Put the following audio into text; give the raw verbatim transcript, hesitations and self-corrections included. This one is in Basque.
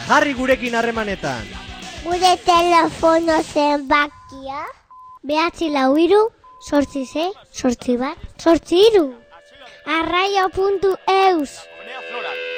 Jarri gurekin harremanetan. Gure telefono zenbakia behatzi lau hiru, sortzi sei, sortzi bat, sortzi hiru. arraio puntu eus